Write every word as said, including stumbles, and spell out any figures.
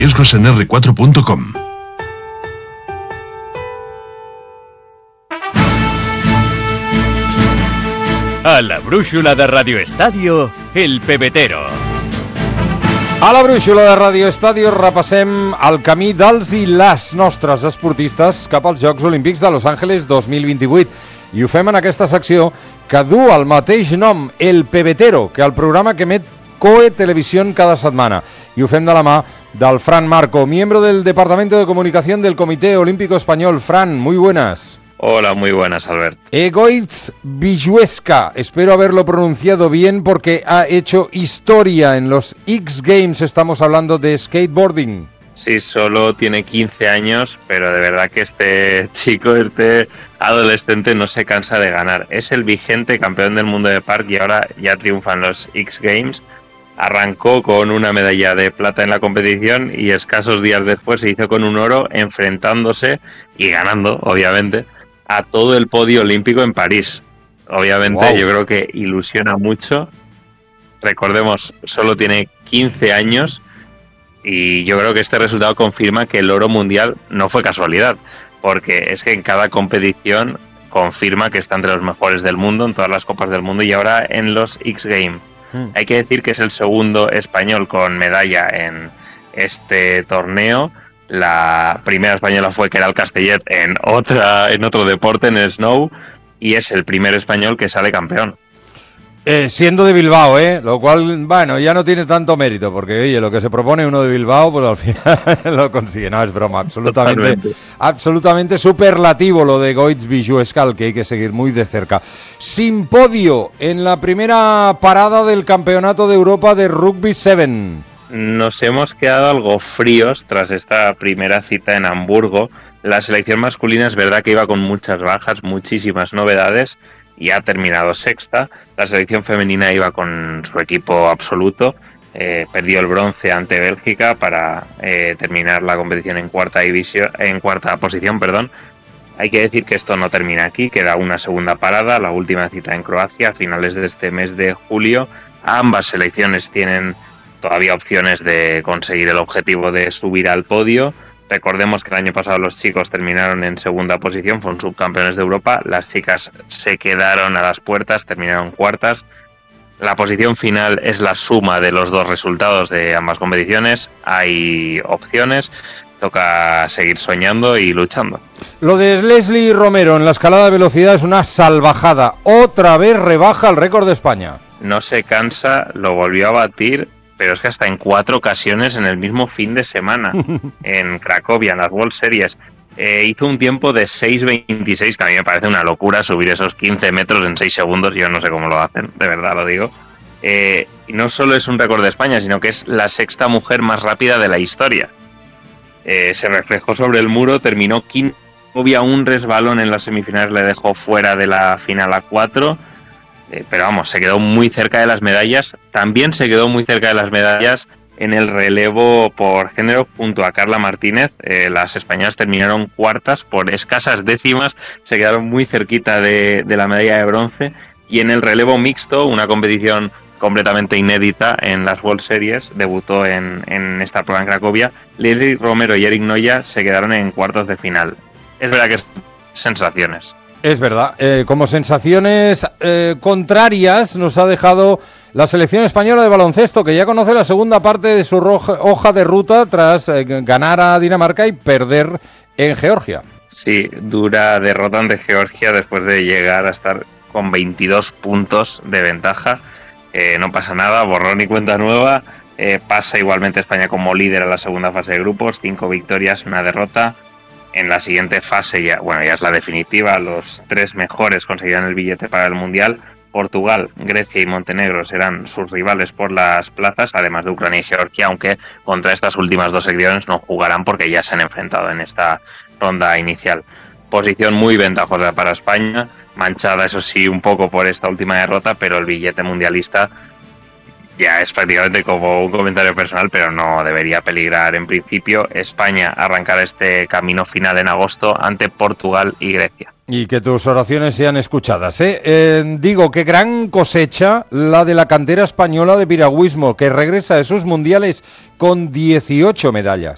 Riesgos en erre cuatro punto com. A la brúixola de Radio Estadio, El Pebetero. A la brúixola de Radio Estadio repassem el camí dels i les nostres esportistes cap als Jocs Olímpics de Los Angeles dos mil vint-i-vuit. I ho fem en aquesta secció que du el mateix nom, El Pebetero, que el programa que emet COE Televisión cada setmana. I ho fem de la mà del Fran Marco, miembro del Departamento de Comunicación del Comité Olímpico Español. Fran, muy buenas. Hola, muy buenas, Albert. Egoitz Villuesca, espero haberlo pronunciado bien porque ha hecho historia en los X Games. Estamos hablando de skateboarding. Sí, solo tiene quince años, pero de verdad que este chico, este adolescente no se cansa de ganar. Es el vigente campeón del mundo de park y ahora ya triunfa en los X Games. Arrancó con una medalla de plata en la competición y escasos días después se hizo con un oro, enfrentándose y ganando, obviamente, a todo el podio olímpico en París. Obviamente, wow. Yo creo que ilusiona mucho. Recordemos, solo tiene quince años y yo creo que este resultado confirma que el oro mundial no fue casualidad, porque es que en cada competición confirma que está entre los mejores del mundo, en todas las copas del mundo, y ahora en los X Games. Hmm. Hay que decir que es el segundo español con medalla en este torneo. La primera española fue Queralt Castellet en otra en otro deporte, en el snow, y es el primer español que sale campeón. Eh, siendo de Bilbao, ¿eh? Lo cual, bueno, ya no tiene tanto mérito, porque, oye, lo que se propone uno de Bilbao, pues al final lo consigue. No, es broma, absolutamente, Totalmente. absolutamente superlativo lo de Egoitz Villuesca, que hay que seguir muy de cerca. Sin podio en la primera parada del Campeonato de Europa de Rugby siete. Nos hemos quedado algo fríos tras esta primera cita en Hamburgo. La selección masculina es verdad que iba con muchas bajas, muchísimas novedades, y ha terminado sexta. La selección femenina iba con su equipo absoluto, eh, perdió el bronce ante Bélgica para eh, terminar la competición en cuarta división, en cuarta posición, perdón. Hay que decir que esto no termina aquí, queda una segunda parada, la última cita en Croacia a finales de este mes de julio. Ambas selecciones tienen todavía opciones de conseguir el objetivo de subir al podio. Recordemos que el año pasado los chicos terminaron en segunda posición, fueron subcampeones de Europa. Las chicas se quedaron a las puertas, terminaron cuartas. La posición final es la suma de los dos resultados de ambas competiciones. Hay opciones, toca seguir soñando y luchando. Lo de Leslie Romero en la escalada de velocidad es una salvajada. Otra vez rebaja el récord de España. No se cansa, lo volvió a batir, pero es que hasta en cuatro ocasiones en el mismo fin de semana, en Cracovia, en las World Series. Eh, hizo un tiempo de seis veintiséis, que a mí me parece una locura subir esos quince metros en seis segundos, yo no sé cómo lo hacen, de verdad lo digo. Eh, y no solo es un récord de España, sino que es la sexta mujer más rápida de la historia. Eh, se reflejó sobre el muro, terminó quinta, obvia un resbalón en las semifinales, le dejó fuera de la final a cuatro. Pero vamos, se quedó muy cerca de las medallas. También se quedó muy cerca de las medallas en el relevo por género junto a Carla Martínez. Eh, las españolas terminaron cuartas por escasas décimas, se quedaron muy cerquita de, de la medalla de bronce. Y en el relevo mixto, una competición completamente inédita en las World Series, debutó en, en esta prueba en Cracovia, Leslie Romero y Eric Noya se quedaron en cuartos de final. Es verdad que es sensaciones. Es verdad, eh, como sensaciones eh, contrarias nos ha dejado la selección española de baloncesto, que ya conoce la segunda parte de su roja, hoja de ruta tras eh, ganar a Dinamarca y perder en Georgia. Sí, dura derrota ante Georgia después de llegar a estar con veintidós puntos de ventaja. Eh, no pasa nada, borrón y cuenta nueva. Eh, pasa igualmente España como líder a la segunda fase de grupos, cinco victorias, una derrota. En la siguiente fase, ya, bueno, ya es la definitiva, los tres mejores conseguirán el billete para el Mundial. Portugal, Grecia y Montenegro serán sus rivales por las plazas, además de Ucrania y Georgia, aunque contra estas últimas dos selecciones no jugarán porque ya se han enfrentado en esta ronda inicial. Posición muy ventajosa para España, manchada eso sí un poco por esta última derrota, pero el billete mundialista ya es prácticamente como un comentario personal, pero no debería peligrar en principio. España arrancará este camino final en agosto ante Portugal y Grecia. Y que tus oraciones sean escuchadas, ¿eh? Eh, digo, qué gran cosecha la de la cantera española de piragüismo, que regresa a esos mundiales con dieciocho medallas.